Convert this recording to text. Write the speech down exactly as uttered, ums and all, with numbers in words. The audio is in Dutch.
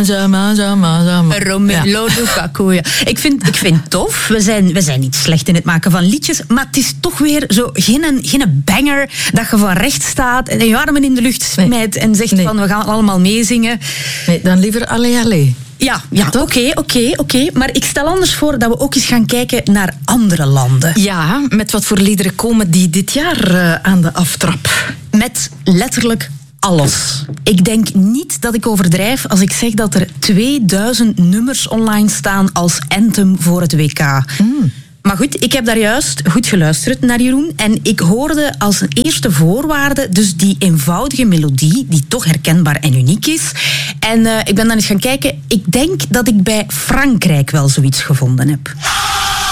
Zama, Zama, Zama. Romelu Lukaku, ja. Ik vind, ik vind het tof. We zijn, we zijn niet slecht in het maken van liedjes, maar het is toch weer zo geen, geen banger dat je van recht staat en je armen in de lucht smijt en zegt nee. van we gaan allemaal meezingen. Nee, dan liever Allee Allee. Ja, ja oké, oké, oké. Maar ik stel anders voor dat we ook eens gaan kijken naar andere landen. Ja, met wat voor liederen komen die dit jaar uh, aan de aftrap? Met letterlijk alles. Ik denk niet dat ik overdrijf als ik zeg dat er tweeduizend nummers online staan als anthem voor het W K. Mm. Maar goed, ik heb daar juist goed geluisterd naar Jeroen en ik hoorde als een eerste voorwaarde dus die eenvoudige melodie die toch herkenbaar en uniek is. En uh, ik ben dan eens gaan kijken. Ik denk dat ik bij Frankrijk wel zoiets gevonden heb.